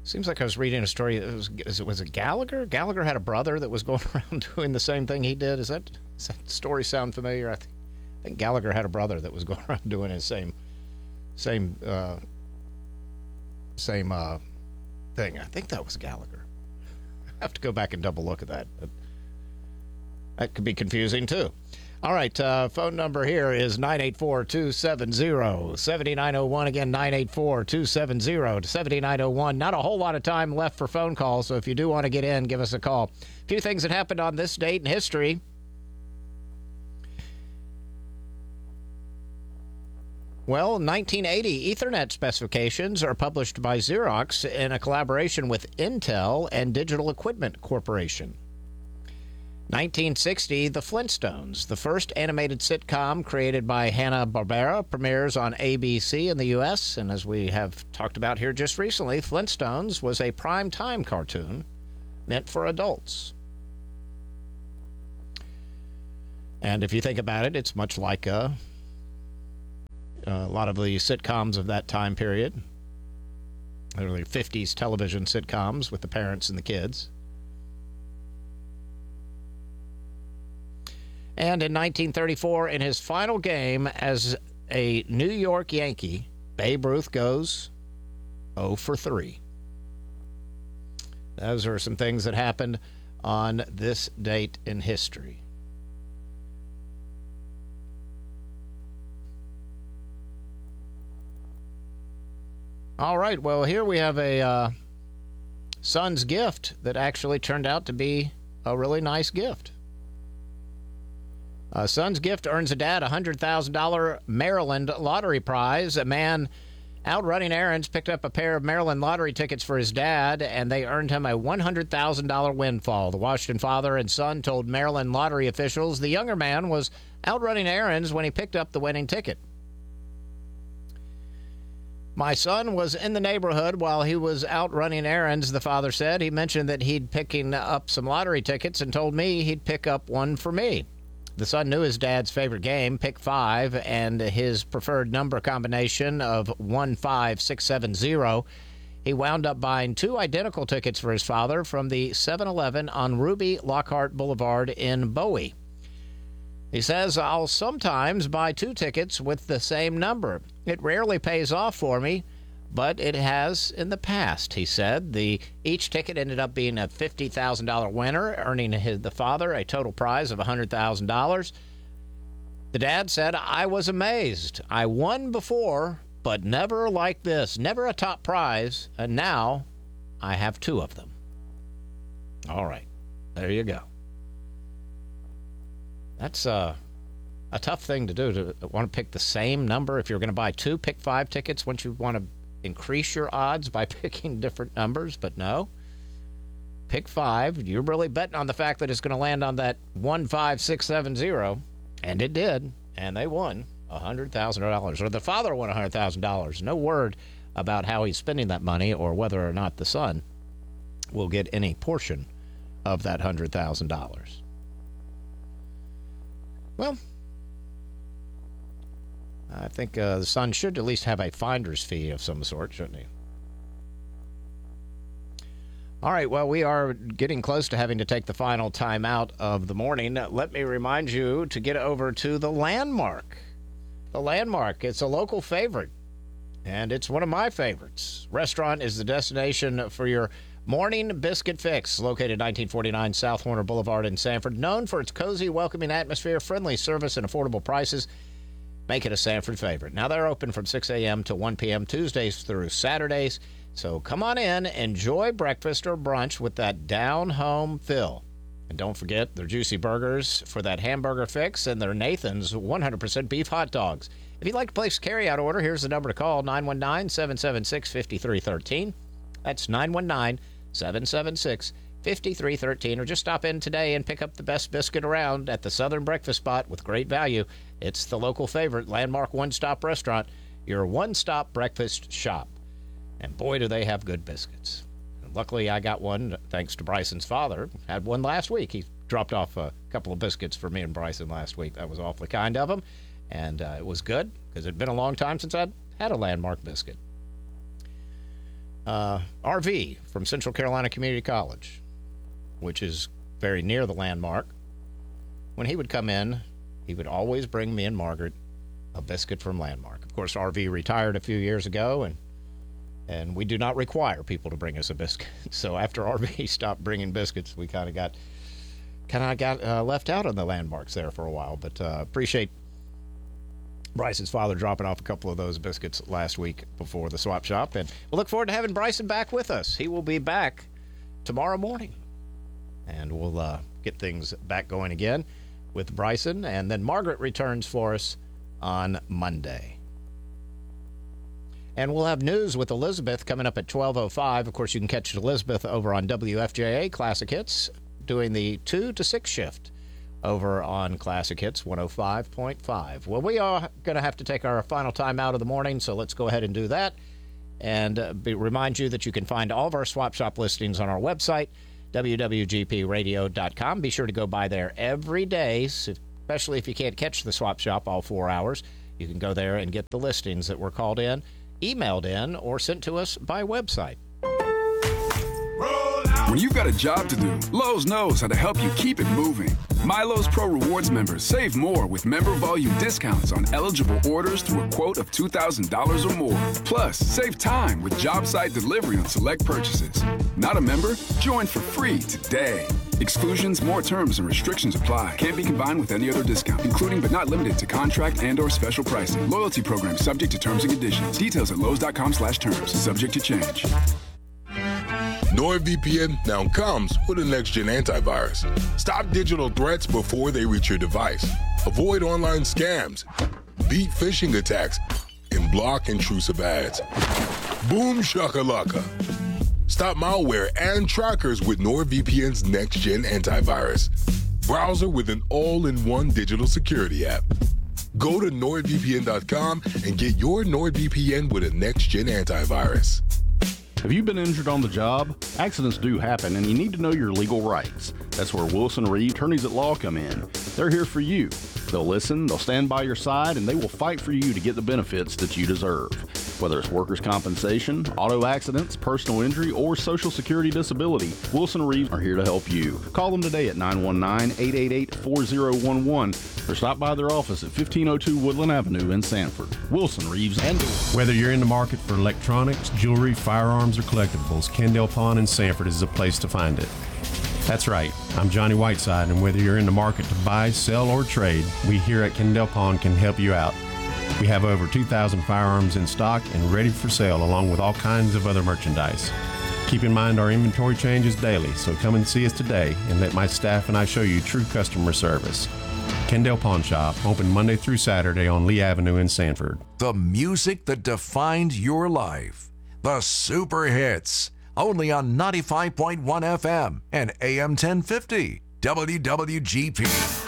Seems like I was reading a story. Was it Gallagher? Gallagher had a brother that was going around doing the same thing he did. Does that story sound familiar? I think Gallagher had a brother that was going around doing his same thing. I think that was Gallagher. I have to go back and double look at that. But that could be confusing too. All right, phone number here is 984-270-7901. Again, 984-270-7901. Not a whole lot of time left for phone calls, so if you do want to get in, give us a call. A few things that happened on this date in history. Well, 1980, Ethernet specifications are published by Xerox in a collaboration with Intel and Digital Equipment Corporation. 1960, The Flintstones, the first animated sitcom created by Hanna-Barbera, premieres on ABC in the U.S., and as we have talked about here just recently, Flintstones was a prime-time cartoon meant for adults. And if you think about it, it's much like a lot of the sitcoms of that time period, early 50s television sitcoms with the parents and the kids. And in 1934, in his final game as a New York Yankee, Babe Ruth goes 0 for 3. Those are some things that happened on this date in history. All right, well, here we have a son's gift that actually turned out to be a really nice gift. Son's gift earns a dad a $100,000 Maryland lottery prize. A man out running errands picked up a pair of Maryland lottery tickets for his dad, and they earned him a $100,000 windfall. The Washington father and son told Maryland lottery officials the younger man was out running errands when he picked up the winning ticket. My son was in the neighborhood while he was out running errands, the father said. He mentioned that he'd picking up some lottery tickets and told me he'd pick up one for me. The son knew his dad's favorite game, Pick 5, and his preferred number combination of 15670. He wound up buying 2 identical tickets for his father from the 7-Eleven on Ruby Lockhart Boulevard in Bowie. He says, I'll sometimes buy 2 tickets with the same number. It rarely pays off for me, but it has in the past, he said. Each ticket ended up being a $50,000 winner, earning the father a total prize of $100,000. The dad said, I was amazed. I won before, but never like this. Never a top prize, and now I have 2 of them. All right, there you go. That's a tough thing to do, to want to pick the same number. If you're going to buy 2 Pick 5 tickets, wouldn't you want to increase your odds by picking different numbers? But no. Pick 5. You're really betting on the fact that it's going to land on that 15670, and it did, and they won $100,000, or the father won $100,000. No word about how he's spending that money or whether or not the son will get any portion of that $100,000. Well, I think the son should at least have a finder's fee of some sort, shouldn't he? All right, well, we are getting close to having to take the final time out of the morning. Let me remind you to get over to the Landmark. The Landmark, it's a local favorite, and it's one of my favorites. Restaurant is the destination for your morning biscuit fix, located 1949 South Horner Boulevard in Sanford. Known for its cozy, welcoming atmosphere, friendly service, and affordable prices, make it a Sanford favorite. Now, they're open from 6 a.m. to 1 p.m. Tuesdays through Saturdays. So come on in, enjoy breakfast or brunch with that down-home feel. And don't forget their juicy burgers for that hamburger fix and their Nathan's 100% beef hot dogs. If you'd like to place a carryout order, here's the number to call, 919-776-5313. That's 919-776-5313. Or just stop in today and pick up the best biscuit around at the Southern Breakfast Spot with great value. It's the local favorite, Landmark One-Stop Restaurant, your one-stop breakfast shop. And boy, do they have good biscuits. And luckily, I got one thanks to Bryson's father. Had one last week. He dropped off a couple of biscuits for me and Bryson last week. That was awfully kind of him. And it was good because it had been a long time since I'd had a Landmark biscuit. RV from Central Carolina Community College, which is very near the Landmark. When he would come in, he would always bring me and Margaret a biscuit from Landmark. Of course, RV retired a few years ago, and we do not require people to bring us a biscuit. So after RV stopped bringing biscuits, we kind of got left out on the Landmarks there for a while. But appreciate Bryce's father dropping off a couple of those biscuits last week before the swap shop. And we'll look forward to having Bryson back with us. He will be back tomorrow morning. And we'll get things back going again with Bryson. And then Margaret returns for us on Monday. And we'll have news with Elizabeth coming up at 12:05. Of course, you can catch Elizabeth over on WFJA Classic Hits doing the 2 to 6 shift over on Classic Hits 105.5. Well, we are going to have to take our final time out of the morning, so let's go ahead and do that. And remind you that you can find all of our Swap Shop listings on our website, wwgpradio.com. Be sure to go by there every day, especially if you can't catch the Swap Shop all 4 hours. You can go there and get the listings that were called in, emailed in, or sent to us by website. When you've got a job to do, Lowe's knows how to help you keep it moving. MyLowe's Pro Rewards members save more with member volume discounts on eligible orders through a quote of $2,000 or more. Plus, save time with job site delivery on select purchases. Not a member? Join for free today. Exclusions, more terms, and restrictions apply. Can't be combined with any other discount, including but not limited to contract and/or special pricing. Loyalty program subject to terms and conditions. Details at Lowe's.com/terms. Subject to change. NordVPN now comes with a next-gen antivirus. Stop digital threats before they reach your device. Avoid online scams, beat phishing attacks, and block intrusive ads. Boom shakalaka. Stop malware and trackers with NordVPN's next-gen antivirus. Browser with an all-in-one digital security app. Go to NordVPN.com and get your NordVPN with a next-gen antivirus. Have you been injured on the job? Accidents do happen, and you need to know your legal rights. That's where Wilson Reed Attorneys at Law come in. They're here for you. They'll listen, they'll stand by your side, and they will fight for you to get the benefits that you deserve. Whether it's workers' compensation, auto accidents, personal injury, or Social Security disability, Wilson Reeves are here to help you. Call them today at 919-888-4011 or stop by their office at 1502 Woodland Avenue in Sanford. Wilson Reeves and Whether you're in the market for electronics, jewelry, firearms, or collectibles, Kendall Pawn in Sanford is the place to find it. That's right, I'm Johnny Whiteside, and whether you're in the market to buy, sell, or trade, we here at Kendall Pawn can help you out. We have over 2,000 firearms in stock and ready for sale, along with all kinds of other merchandise. Keep in mind our inventory changes daily, so come and see us today and let my staff and I show you true customer service. Kendall Pawn Shop, open Monday through Saturday on Lee Avenue in Sanford. The music that defined your life. The Super Hits. Only on 95.1 FM and AM 1050. WWGP.